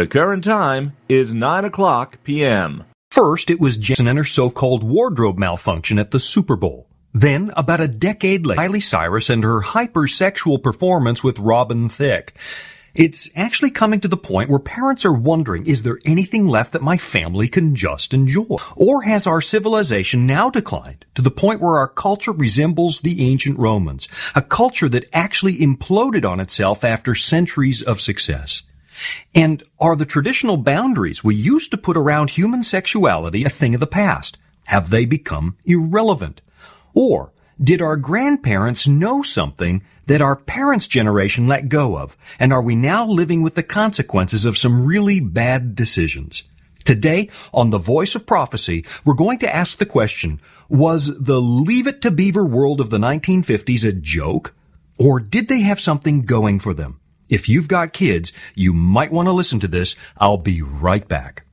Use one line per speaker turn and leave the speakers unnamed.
The current time is 9 o'clock p.m.
First, it was Jason and her so-called wardrobe malfunction at the Super Bowl. Then, about a decade later, Miley Cyrus and her hypersexual performance with Robin Thicke. It's actually coming to the point where parents are wondering, is there anything left that my family can just enjoy? Or has our civilization now declined to the point where our culture resembles the ancient Romans, a culture that actually imploded on itself after centuries of success? And are the traditional boundaries we used to put around human sexuality a thing of the past? Have they become irrelevant? Or did our grandparents know something that our parents' generation let go of? And are we now living with the consequences of some really bad decisions? Today, on The Voice of Prophecy, we're going to ask the question, was the Leave It to Beaver world of the 1950s a joke? Or did they have something going for them? If you've got kids, you might want to listen to this. I'll be right back.